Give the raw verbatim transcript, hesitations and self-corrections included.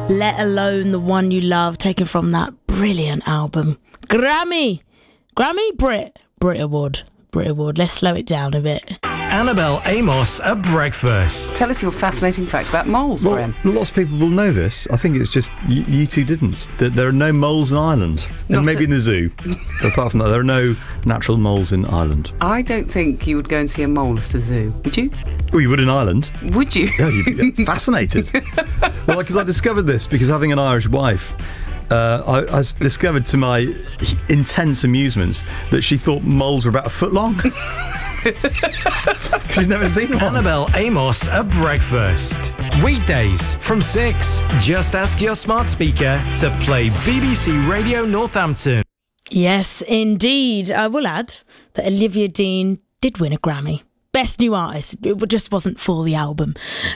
Let Alone the One You Love, taken from that brilliant album. Grammy! Grammy? Brit. Brit Award. Brit Award. Let's slow it down a bit. Annabelle Amos at breakfast. Tell us your fascinating fact about moles, Well, Graham. lots of people will know this. I think it's just you, you two didn't. That there are no moles in Ireland. Not And maybe a- in the zoo. But apart from that, there are no natural moles in Ireland. I don't think you would go and see a mole at a zoo, would you? Well, you would in Ireland. Would you? Yeah, you'd be fascinated. Well, because I discovered this because having an Irish wife, uh, I, I s- discovered to my intense amusement that she thought moles were about a foot long. She'd never seen one. Annabelle Amos at breakfast. Weekdays from six. Just ask your smart speaker to play B B C Radio Northampton. Yes, indeed. I will add that Olivia Dean did win a Grammy. Best New Artist. It just wasn't for the album.